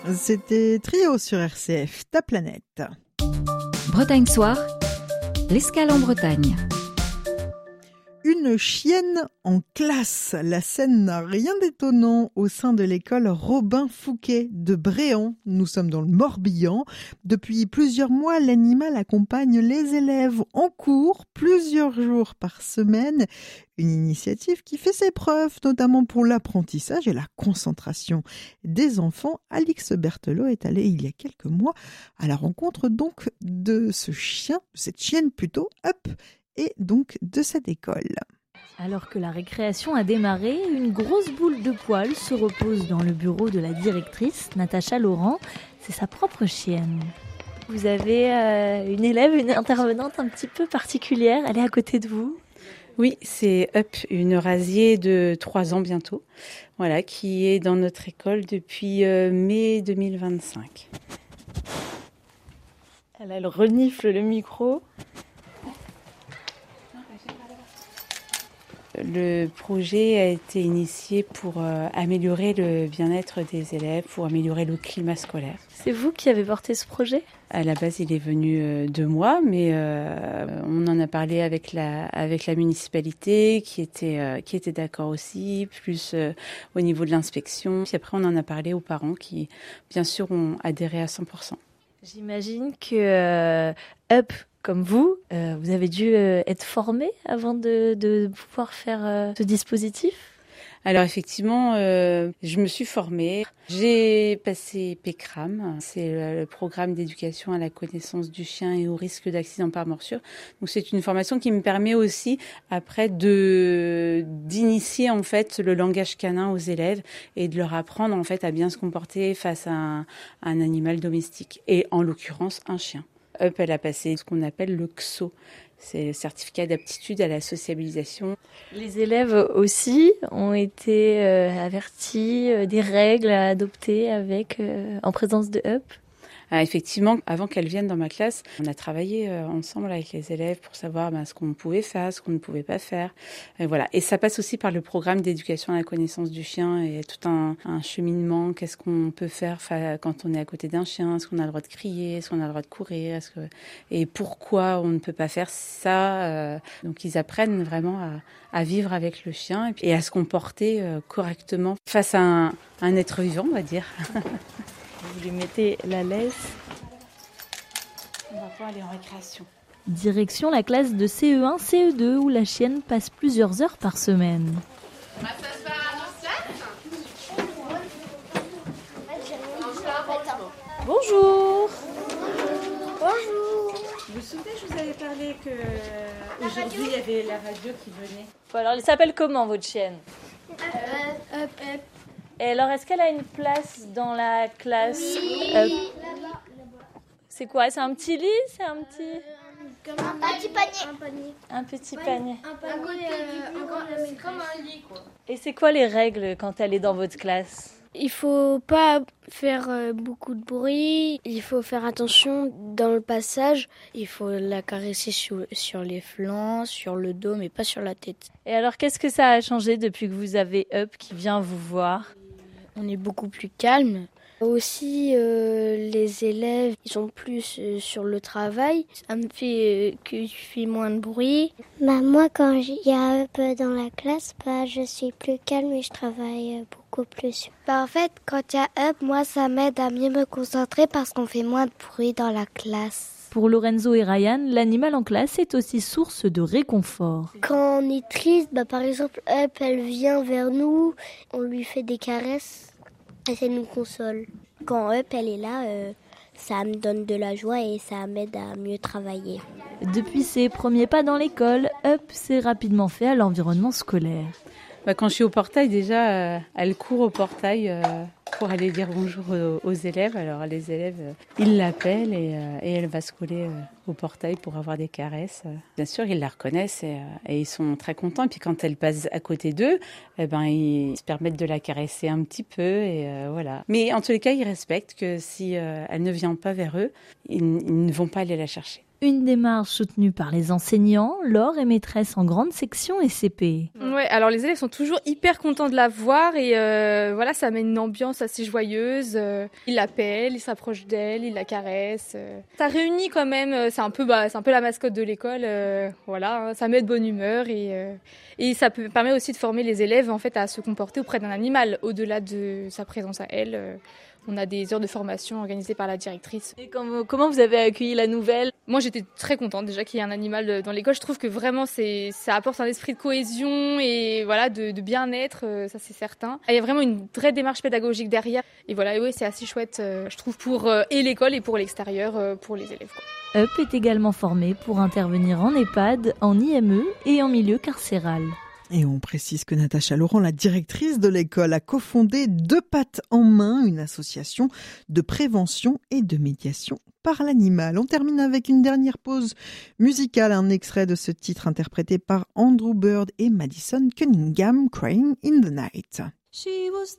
C'était Trio sur RCF, ta planète. Bretagne Soir, l'escale en Bretagne. Une chienne en classe. La scène n'a rien d'étonnant au sein de l'école Robin Fouquet de Bréant. Nous sommes dans le Morbihan. Depuis plusieurs mois, l'animal accompagne les élèves en cours plusieurs jours par semaine. Une initiative qui fait ses preuves, notamment pour l'apprentissage et la concentration des enfants. Alix Berthelot est allée il y a quelques mois à la rencontre donc de ce chien, de cette chienne plutôt, Up, et donc de cette école. Alors que la récréation a démarré, une grosse boule de poils se repose dans le bureau de la directrice, Natacha Laurent. C'est sa propre chienne. Vous avez une élève, une intervenante un petit peu particulière, elle est à côté de vous. Oui, c'est Up, une rasier de 3 ans bientôt, voilà, qui est dans notre école depuis mai 2025. Elle renifle le micro. Le projet a été initié pour améliorer le bien-être des élèves, pour améliorer le climat scolaire. C'est vous qui avez porté ce projet ? À la base, il est venu de moi, mais on en a parlé avec la municipalité qui était d'accord aussi, plus au niveau de l'inspection. Puis après, on en a parlé aux parents qui, bien sûr, ont adhéré à 100%. J'imagine que Up, comme vous avez dû être formé avant de pouvoir faire ce dispositif ? Alors effectivement, je me suis formée. J'ai passé PECRAM, c'est le programme d'éducation à la connaissance du chien et au risque d'accident par morsure. Donc c'est une formation qui me permet aussi après d'initier en fait le langage canin aux élèves et de leur apprendre en fait à bien se comporter face à un animal domestique et en l'occurrence un chien. Up, elle a passé ce qu'on appelle le XO. C'est le certificat d'aptitude à la sociabilisation. Les élèves aussi ont été avertis des règles à adopter en présence de Up. Effectivement, avant qu'elle vienne dans ma classe, on a travaillé ensemble avec les élèves pour savoir ce qu'on pouvait faire, ce qu'on ne pouvait pas faire. Et voilà. Et ça passe aussi par le programme d'éducation à la connaissance du chien et tout un cheminement. Qu'est-ce qu'on peut faire quand on est à côté d'un chien ? Est-ce qu'on a le droit de crier ? Est-ce qu'on a le droit de courir ? Et pourquoi on ne peut pas faire ça ? Donc ils apprennent vraiment à vivre avec le chien et à se comporter correctement face à un être vivant, on va dire. Vous lui mettez la laisse. On va pouvoir aller en récréation. Direction la classe de CE1, CE2 où la chienne passe plusieurs heures par semaine. Bonjour. Bonjour. Vous vous souvenez, je vous avais parlé qu'aujourd'hui il y avait la radio qui venait. Alors, elle s'appelle comment votre chienne ? Up. Et alors, est-ce qu'elle a une place dans la classe ? Oui. C'est quoi ? C'est un petit lit ? C'est un petit... Un petit panier. Un petit panier. C'est comme un lit, quoi. Et c'est quoi les règles quand elle est dans votre classe ? Il faut pas faire beaucoup de bruit, il faut faire attention dans le passage, il faut la caresser sur les flancs, sur le dos, mais pas sur la tête. Et alors, qu'est-ce que ça a changé depuis que vous avez Up qui vient vous voir ? On est beaucoup plus calme. Aussi, les élèves, ils sont plus sur le travail. Ça me fait que je fais moins de bruit. Moi, quand il y a Up dans la classe, je suis plus calme et je travaille beaucoup plus. En fait, quand il y a Up, moi, ça m'aide à mieux me concentrer parce qu'on fait moins de bruit dans la classe. Pour Lorenzo et Ryan, l'animal en classe est aussi source de réconfort. Quand on est triste, par exemple, Up, elle vient vers nous, on lui fait des caresses. Et ça nous console. Quand Up, elle est là, ça me donne de la joie et ça m'aide à mieux travailler. Depuis ses premiers pas dans l'école, Up s'est rapidement fait à l'environnement scolaire. Quand je suis au portail, déjà, elle court au portail pour aller dire bonjour aux élèves. Alors les élèves, ils l'appellent et elle va se coller au portail pour avoir des caresses. Bien sûr, ils la reconnaissent et ils sont très contents. Et puis quand elle passe à côté d'eux, ils se permettent de la caresser un petit peu et voilà. Mais en tous les cas, ils respectent que si elle ne vient pas vers eux, ils ne vont pas aller la chercher. Une démarche soutenue par les enseignants. Laure est maîtresse en grande section et CP. Ouais, alors les élèves sont toujours hyper contents de la voir et voilà, ça met une ambiance assez joyeuse. Ils l'appellent, ils s'approchent d'elle, ils la caressent. Ça réunit quand même, c'est un peu la mascotte de l'école. Voilà, ça met de bonne humeur et ça permet aussi de former les élèves en fait à se comporter auprès d'un animal au-delà de sa présence à elle. On a des heures de formation organisées par la directrice. Et comment vous avez accueilli la nouvelle ? Moi, j'étais très contente déjà qu'il y ait un animal dans l'école. Je trouve que vraiment, ça apporte un esprit de cohésion et voilà, de bien-être, ça c'est certain. Il y a vraiment une vraie démarche pédagogique derrière. Et voilà, et oui, c'est assez chouette, je trouve, pour et l'école et pour l'extérieur, pour les élèves, quoi. Up est également formé pour intervenir en EHPAD, en IME et en milieu carcéral. Et on précise que Natacha Laurent, la directrice de l'école, a cofondé Deux Pattes en Main, une association de prévention et de médiation par l'animal. On termine avec une dernière pause musicale, un extrait de ce titre interprété par Andrew Bird et Madison Cunningham, Crying in the Night. She was